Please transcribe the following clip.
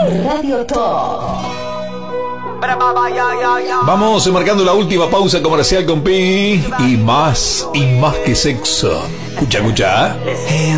Radio Top. Vamos marcando la última pausa comercial con Pi. Y más que sexo. Escucha.